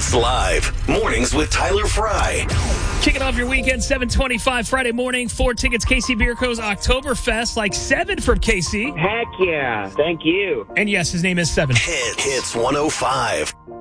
Hits Live. Mornings with Tyler Fry. Kicking off your weekend, 7:25 Friday morning. 4 tickets, KC Beer Co.'s Oktoberfest, like 7 from KC. Heck yeah. Thank you. And yes, his name is 7. Hits 105.